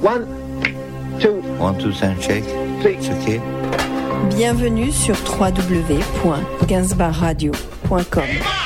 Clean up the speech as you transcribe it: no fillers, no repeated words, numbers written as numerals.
One, two, shake. It's okay. Bienvenue sur www.gainsbourgradio.com.